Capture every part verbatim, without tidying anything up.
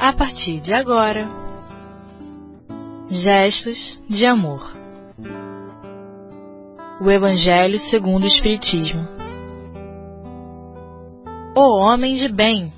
a partir de agora. Gestos de amor. O Evangelho segundo o Espiritismo. O Homem de Bem,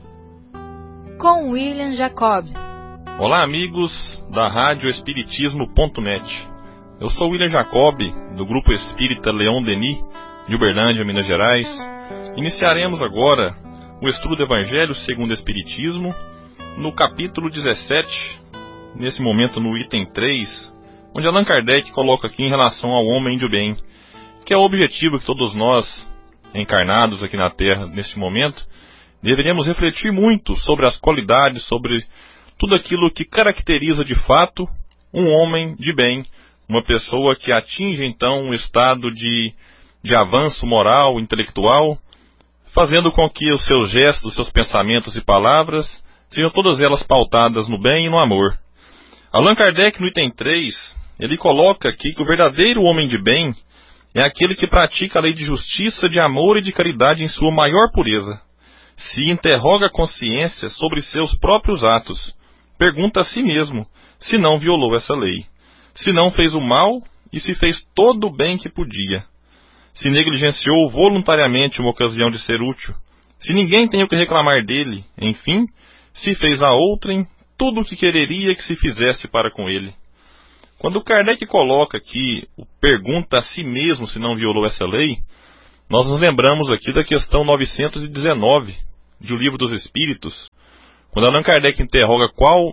com William Jacob. Olá, amigos da rádio espiritismo ponto net. Eu sou William Jacob, do Grupo Espírita Leon Denis, de Uberlândia, Minas Gerais. Iniciaremos agora o estudo do Evangelho segundo o Espiritismo, no capítulo dezessete, nesse momento no item três, onde Allan Kardec coloca aqui em relação ao homem de bem, que é o objetivo que todos nós, encarnados aqui na Terra neste momento, deveríamos refletir muito sobre as qualidades, sobre tudo aquilo que caracteriza de fato um homem de bem, uma pessoa que atinge então um estado de, de avanço moral, intelectual, fazendo com que os seus gestos, os seus pensamentos e palavras sejam todas elas pautadas no bem e no amor. Allan Kardec, no item três, ele coloca aqui que o verdadeiro homem de bem é aquele que pratica a lei de justiça, de amor e de caridade em sua maior pureza. Se interroga a consciência sobre seus próprios atos, pergunta a si mesmo se não violou essa lei, se não fez o mal e se fez todo o bem que podia, se negligenciou voluntariamente uma ocasião de ser útil, se ninguém tem o que reclamar dele, enfim, se fez a outrem tudo o que quereria que se fizesse para com ele. Quando Kardec coloca aqui, pergunta a si mesmo se não violou essa lei, nós nos lembramos aqui da questão novecentos e dezenove de O Livro dos Espíritos, quando Allan Kardec interroga qual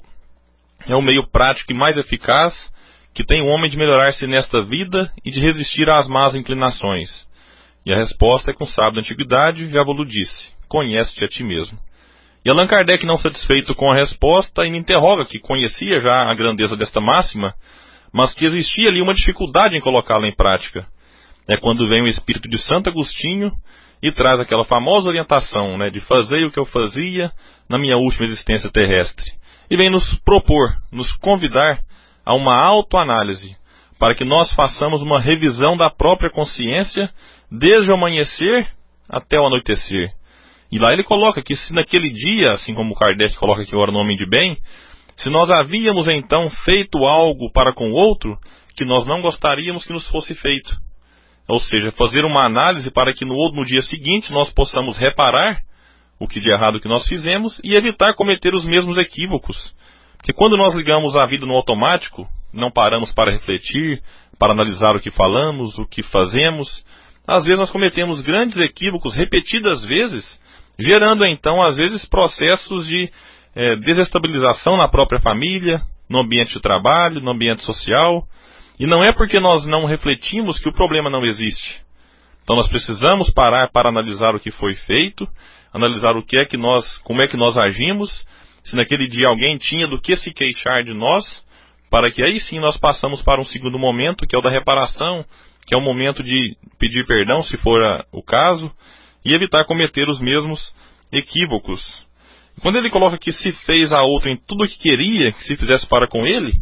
é o meio prático e mais eficaz que tem o homem de melhorar-se nesta vida e de resistir às más inclinações. E a resposta é com sábio da antiguidade, já vos disse, conhece-te a ti mesmo. E Allan Kardec, não satisfeito com a resposta, ainda interroga que conhecia já a grandeza desta máxima, mas que existia ali uma dificuldade em colocá-la em prática. É quando vem o espírito de Santo Agostinho e traz aquela famosa orientação, né, de fazer o que eu fazia na minha última existência terrestre. E vem nos propor, nos convidar a uma autoanálise, para que nós façamos uma revisão da própria consciência desde o amanhecer até o anoitecer. E lá ele coloca que se naquele dia, assim como Kardec coloca aqui agora no Homem de Bem, se nós havíamos então feito algo para com o outro que nós não gostaríamos que nos fosse feito. Ou seja, fazer uma análise para que no, no dia seguinte nós possamos reparar o que de errado que nós fizemos e evitar cometer os mesmos equívocos. Porque quando nós ligamos a vida no automático, não paramos para refletir, para analisar o que falamos, o que fazemos, às vezes nós cometemos grandes equívocos repetidas vezes, gerando então às vezes processos de é, desestabilização na própria família, no ambiente de trabalho, no ambiente social. E não é porque nós não refletimos que o problema não existe. Então nós precisamos parar para analisar o que foi feito, analisar o que é que nós, como é que nós agimos, se naquele dia alguém tinha do que se queixar de nós, para que aí sim nós passamos para um segundo momento, que é o da reparação, que é o momento de pedir perdão, se for a, o caso, e evitar cometer os mesmos equívocos. Quando ele coloca que se fez a outra em tudo o que queria que se fizesse para com ele,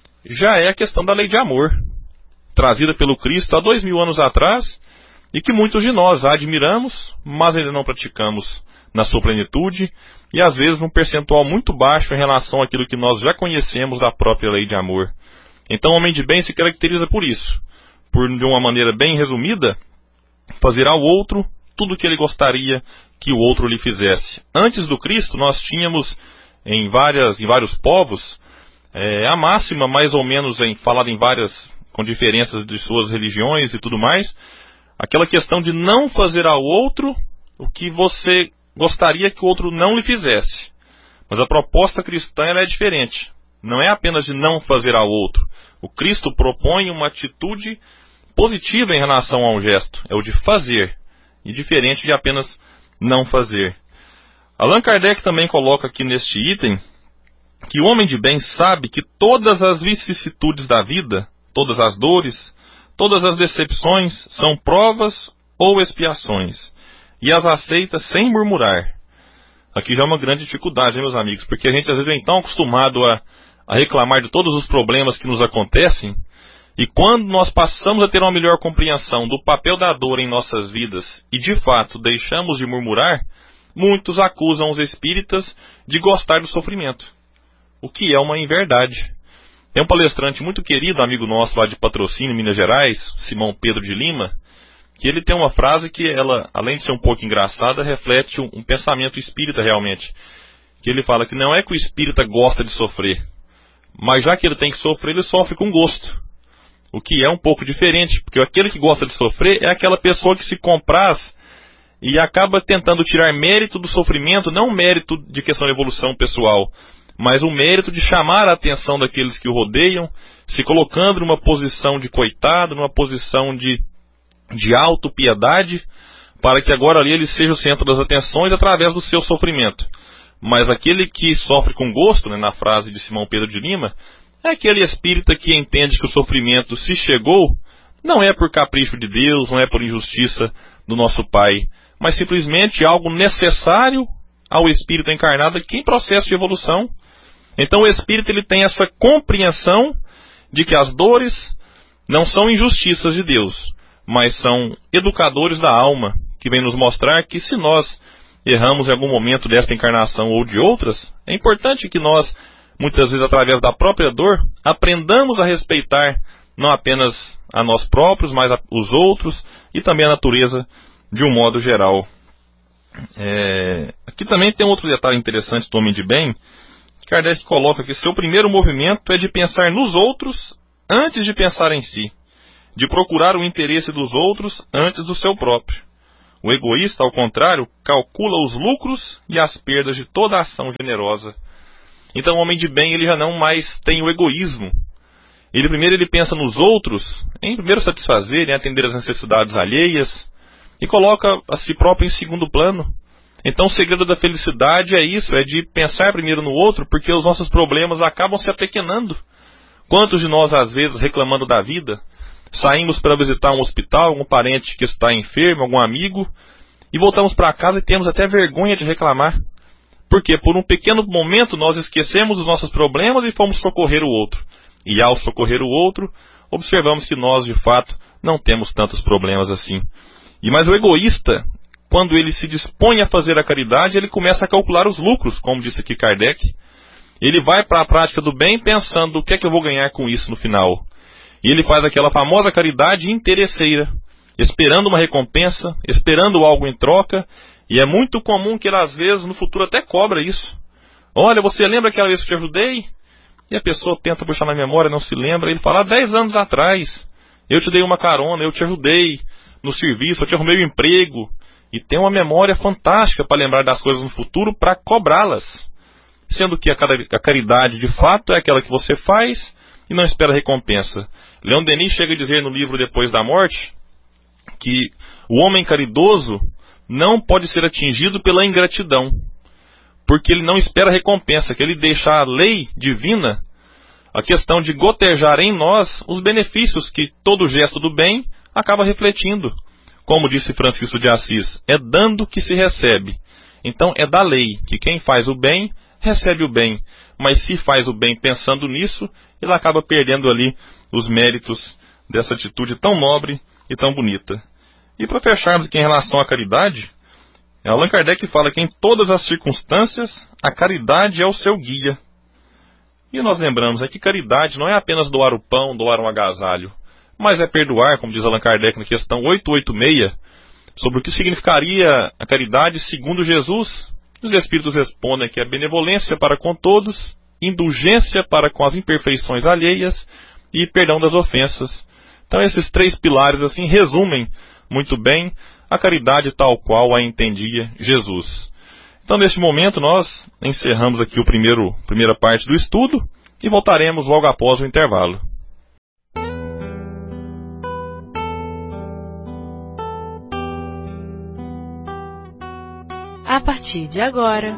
já é a questão da lei de amor, trazida pelo Cristo há dois mil anos atrás, e que muitos de nós a admiramos, mas ainda não praticamos na sua plenitude, e às vezes um percentual muito baixo em relação àquilo que nós já conhecemos da própria lei de amor. Então o homem de bem se caracteriza por isso, por, de uma maneira bem resumida, fazer ao outro tudo o que ele gostaria que o outro lhe fizesse. Antes do Cristo nós tínhamos em, várias, em vários povos é, a máxima mais ou menos em, falada em várias, com diferenças de suas religiões e tudo mais, aquela questão de não fazer ao outro o que você gostaria que o outro não lhe fizesse. Mas a proposta cristã ela é diferente. Não é apenas de não fazer ao outro. O Cristo propõe uma atitude positiva em relação ao gesto. É o de fazer. E diferente de apenas não fazer. Allan Kardec também coloca aqui neste item que o homem de bem sabe que todas as vicissitudes da vida, todas as dores, todas as decepções são provas ou expiações, e as aceita sem murmurar. Aqui já é uma grande dificuldade, hein, meus amigos, porque a gente às vezes é tão acostumado a, a reclamar de todos os problemas que nos acontecem, e quando nós passamos a ter uma melhor compreensão do papel da dor em nossas vidas, e de fato deixamos de murmurar, muitos acusam os espíritas de gostar do sofrimento. o que é uma inverdade. Tem um palestrante muito querido, amigo nosso lá de Patrocínio, Minas Gerais, Simão Pedro de Lima, que ele tem uma frase que ela, além de ser um pouco engraçada, reflete um, um pensamento espírita realmente. Que ele fala que não é que o espírita gosta de sofrer, mas já que ele tem que sofrer, ele sofre com gosto. O que é um pouco diferente, porque aquele que gosta de sofrer é aquela pessoa que se compraz e acaba tentando tirar mérito do sofrimento, não mérito de questão de evolução pessoal, mas o mérito de chamar a atenção daqueles que o rodeiam, se colocando numa posição de coitado, numa posição de, de autopiedade, para que agora ali ele seja o centro das atenções através do seu sofrimento. Mas aquele que sofre com gosto, né, na frase de Simão Pedro de Lima, é aquele espírita que entende que o sofrimento, se chegou, não é por capricho de Deus, não é por injustiça do nosso Pai, mas simplesmente algo necessário ao espírito encarnado aqui em processo de evolução. Então o espírito ele tem essa compreensão de que as dores não são injustiças de Deus, mas são educadores da alma, que vem nos mostrar que se nós erramos em algum momento desta encarnação ou de outras, é importante que nós, muitas vezes através da própria dor, aprendamos a respeitar não apenas a nós próprios, mas a, os outros e também a natureza de um modo geral. É, aqui também tem outro detalhe interessante do homem de bem, que Kardec coloca que seu primeiro movimento é de pensar nos outros antes de pensar em si, de procurar o interesse dos outros antes do seu próprio. O egoísta, ao contrário, calcula os lucros e as perdas de toda ação generosa. Então o homem de bem ele já não mais tem o egoísmo. Ele primeiro ele pensa nos outros, em primeiro satisfazer, em atender as necessidades alheias, e coloca a si próprio em segundo plano. Então o segredo da felicidade é isso, é de pensar primeiro no outro, porque os nossos problemas acabam se apequenando. Quantos de nós, às vezes, reclamando da vida, saímos para visitar um hospital, algum parente que está enfermo, algum amigo, e voltamos para casa e temos até vergonha de reclamar. Porque por um pequeno momento nós esquecemos os nossos problemas e fomos socorrer o outro. E ao socorrer o outro, observamos que nós, de fato, não temos tantos problemas assim. E mas o egoísta, quando ele se dispõe a fazer a caridade, ele começa a calcular os lucros, como disse aqui Kardec. Ele vai para a prática do bem pensando o que é que eu vou ganhar com isso no final. E ele faz aquela famosa caridade interesseira, esperando uma recompensa, esperando algo em troca, e é muito comum que ele às vezes no futuro até cobra isso. Olha, você lembra aquela vez que eu te ajudei? E a pessoa tenta puxar na memória, não se lembra, ele fala, há dez anos atrás, eu te dei uma carona, eu te ajudei no serviço, eu te arrumei um emprego, e tem uma memória fantástica para lembrar das coisas no futuro, para cobrá-las. Sendo que a caridade de fato é aquela que você faz e não espera recompensa. Leon Denis chega a dizer no livro Depois da Morte que o homem caridoso não pode ser atingido pela ingratidão, porque ele não espera recompensa, que ele deixa a lei divina, a questão de gotejar em nós os benefícios que todo gesto do bem acaba refletindo. Como disse Francisco de Assis, é dando que se recebe. Então é da lei que quem faz o bem recebe o bem, mas se faz o bem pensando nisso, ele acaba perdendo ali os méritos dessa atitude tão nobre e tão bonita. E para fecharmos aqui em relação à caridade, Allan Kardec fala que em todas as circunstâncias, a caridade é o seu guia. E nós lembramos é que caridade não é apenas doar o pão, doar um agasalho, mas é perdoar, como diz Allan Kardec na questão oitocentos e oitenta e seis, sobre o que significaria a caridade segundo Jesus. Os Espíritos respondem que é benevolência para com todos, indulgência para com as imperfeições alheias e perdão das ofensas. Então esses três pilares assim resumem muito bem a caridade tal qual a entendia Jesus. Então neste momento nós encerramos aqui o primeiro, primeira parte do estudo e voltaremos logo após o intervalo. A partir de agora,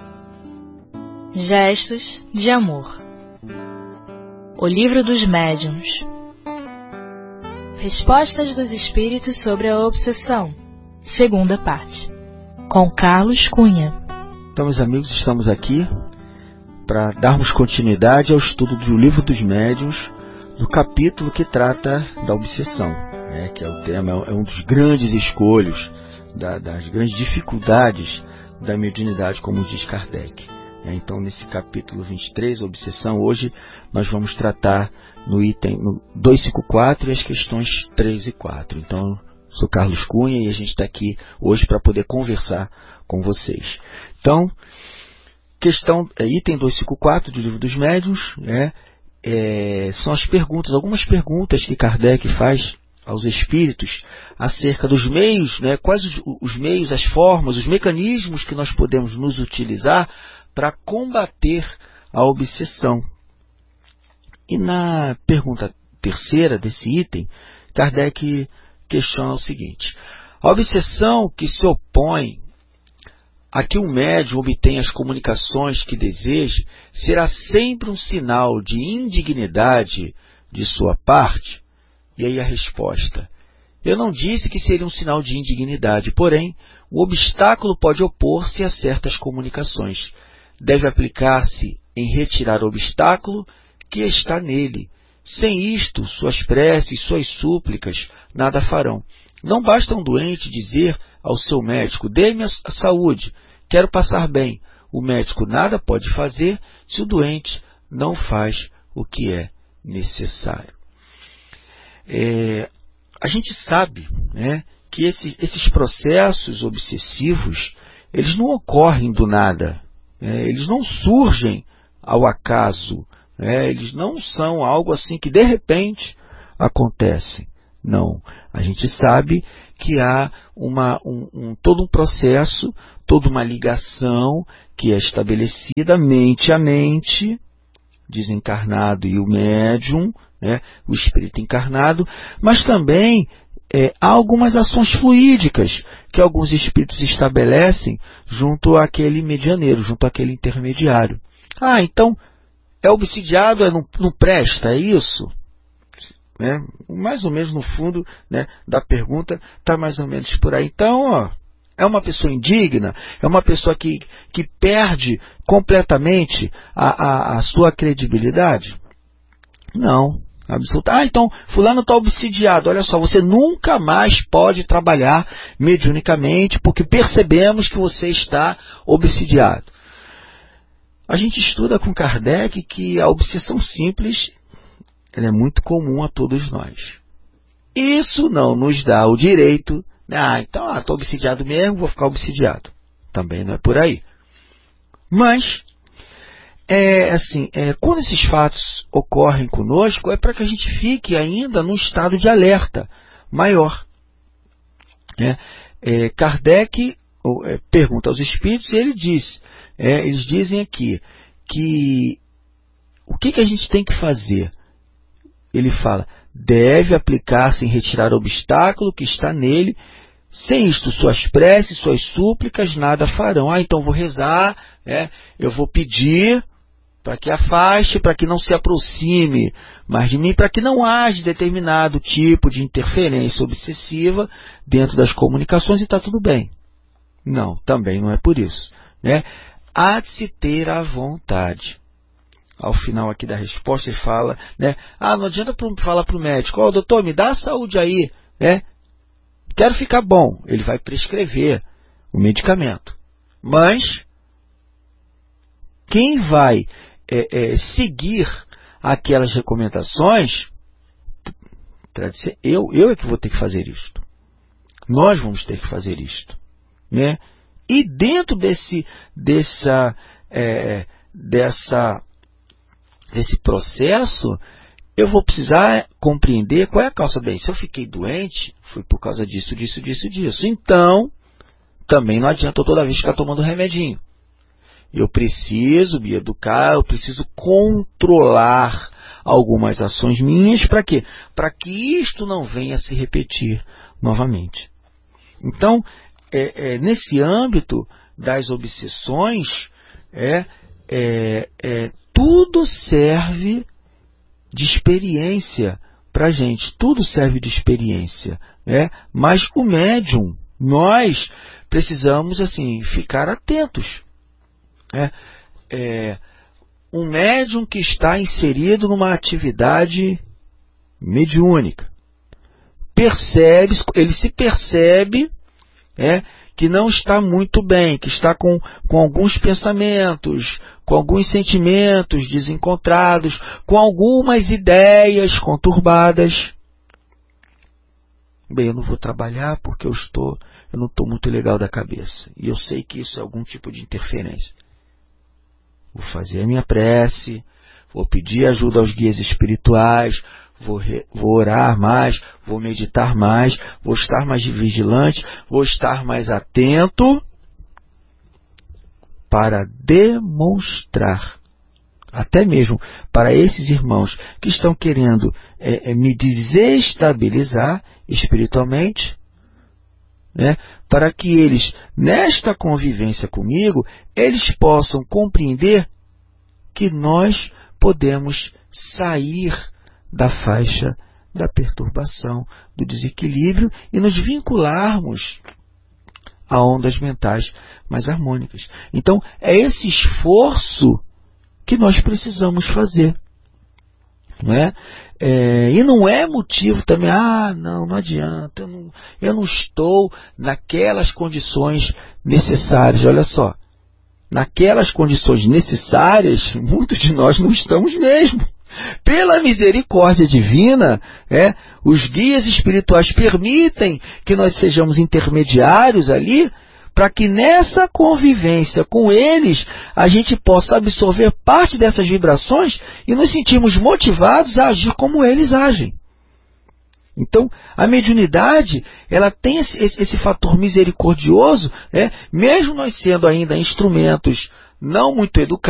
Gestos de Amor. O Livro dos Médiuns. Respostas dos Espíritos sobre a Obsessão. Segunda parte. Com Carlos Cunha. Então, meus amigos, estamos aqui para darmos continuidade ao estudo do Livro dos Médiuns, do capítulo que trata da obsessão, né, que é o tema, é um dos grandes escolhos, da, das grandes dificuldades da mediunidade, como diz Kardec. É, então, nesse capítulo vinte e três, obsessão, hoje nós vamos tratar no item no duzentos e cinquenta e quatro e as questões três e quatro. Então, sou Carlos Cunha e a gente está aqui hoje para poder conversar com vocês. Então, questão, é, item duzentos e cinquenta e quatro do Livro dos Médiuns, né, é, são as perguntas, algumas perguntas que Kardec faz aos espíritos acerca dos meios, né, quais os, os meios, as formas, os mecanismos que nós podemos nos utilizar para combater a obsessão. E na pergunta terceira desse item, Kardec questiona o seguinte: a obsessão que se opõe a que o médium obtenha as comunicações que deseja será sempre um sinal de indignidade de sua parte? E aí a resposta: eu não disse que seria um sinal de indignidade, porém, o obstáculo pode opor-se a certas comunicações. Deve aplicar-se em retirar o obstáculo que está nele. Sem isto, suas preces, suas súplicas nada farão. Não basta um doente dizer ao seu médico: dê-me a saúde, quero passar bem. O médico nada pode fazer se o doente não faz o que é necessário. É, a gente sabe, né, que esse, esses processos obsessivos, eles não ocorrem do nada, né, eles não surgem ao acaso, né, eles não são algo assim que de repente acontece. Não, a gente sabe que há uma, um, um, todo um processo, toda uma ligação que é estabelecida mente a mente, desencarnado e o médium, né, o espírito encarnado, mas também é, há algumas ações fluídicas que alguns espíritos estabelecem junto àquele medianeiro, junto àquele intermediário. Ah, então é obsidiado, é, não, não presta, é isso? Né? Mais ou menos no fundo, né, da pergunta está mais ou menos por aí. Então, ó, é uma pessoa indigna, é uma pessoa que, que perde completamente a, a, a sua credibilidade? Não, absoluta. Ah, então fulano está obsidiado. Olha só, você nunca mais pode trabalhar mediunicamente porque percebemos que você está obsidiado. A gente estuda com Kardec que a obsessão simples, ela é muito comum a todos nós. Isso não nos dá o direito, ah, então ah, estou obsidiado mesmo, vou ficar obsidiado. Também não é por aí. Mas, é, assim, é, quando esses fatos ocorrem conosco, é para que a gente fique ainda num estado de alerta maior. É, é, Kardec é, pergunta aos espíritos e ele diz, é, eles dizem aqui que o que, que a gente tem que fazer? Ele fala: deve aplicar-se em retirar o obstáculo que está nele. Sem isto, suas preces, suas súplicas nada farão. Ah, então vou rezar, é, eu vou pedir para que afaste, para que não se aproxime mais de mim, para que não haja determinado tipo de interferência obsessiva dentro das comunicações e está tudo bem. Não, também não é por isso, né? Há de se ter a vontade. Ao final aqui da resposta ele fala, né? Ah, não adianta falar para o médico: ó, oh, doutor, me dá a saúde aí, né? Quero ficar bom. Ele vai prescrever o medicamento. Mas quem vai é, é, seguir aquelas recomendações, eu, eu é que vou ter que fazer isto. Nós vamos ter que fazer isto, né? E dentro desse, dessa, é, dessa Esse processo, eu vou precisar compreender qual é a causa. Bem, se eu fiquei doente, foi por causa disso, disso, disso, disso. Então, também não adianta eu toda vez ficar tomando remedinho. Eu preciso me educar, eu preciso controlar algumas ações minhas. Para quê? Para que isto não venha a se repetir novamente. Então, é, é, nesse âmbito das obsessões, é, é, é tudo serve de experiência para a gente. Tudo serve de experiência, né? Mas o médium, nós precisamos assim ficar atentos. Né? É, um médium que está inserido numa atividade mediúnica, percebe, ele se percebe, é, que não está muito bem, que está com, com alguns pensamentos, com alguns sentimentos desencontrados, com algumas ideias conturbadas. Bem, eu não vou trabalhar porque eu estou, eu não estou muito legal da cabeça. E eu sei que isso é algum tipo de interferência. Vou fazer a minha prece, vou pedir ajuda aos guias espirituais, vou, re, vou orar mais, vou meditar mais, vou estar mais vigilante, vou estar mais atento para demonstrar, até mesmo para esses irmãos que estão querendo é, é, me desestabilizar espiritualmente, né, para que eles, nesta convivência comigo, eles possam compreender que nós podemos sair da faixa da perturbação, do desequilíbrio e nos vincularmos a ondas mentais mais harmônicas. Então, é esse esforço que nós precisamos fazer. Não é? É, e não é motivo também, ah, não, não adianta, eu não, eu não estou naquelas condições necessárias. Olha só, naquelas condições necessárias, muitos de nós não estamos mesmo. Pela misericórdia divina, é, os guias espirituais permitem que nós sejamos intermediários ali, para que nessa convivência com eles, a gente possa absorver parte dessas vibrações e nos sentirmos motivados a agir como eles agem. Então, a mediunidade, ela tem esse, esse, esse fator misericordioso, né? Mesmo nós sendo ainda instrumentos não muito educados,